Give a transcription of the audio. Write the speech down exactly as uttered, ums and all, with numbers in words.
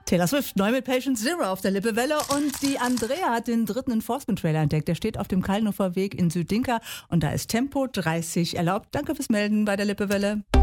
Taylor Swift, neu mit Patient Zero auf der Lippewelle, und die Andrea hat den dritten Enforcement-Trailer entdeckt. Der steht auf dem Kallenhofer Weg in Südinka und da ist Tempo dreißig erlaubt. Danke fürs Melden bei der Lippewelle.